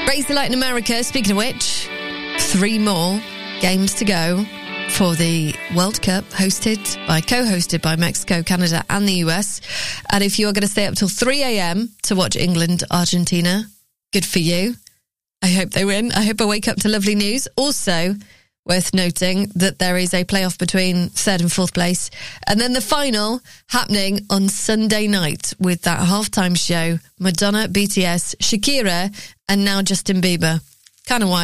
Raise the Light in America, speaking of which, 3 more games to go for the World Cup, co-hosted by Mexico, Canada and the US. And if you are going to stay up till 3 a.m. to watch England, Argentina, good for you. I hope they win. I hope I wake up to lovely news. Also, worth noting that there is a playoff between 3rd and 4th place. And then the final happening on Sunday night with that halftime show, Madonna, BTS, Shakira, and now Justin Bieber. Kind of wild.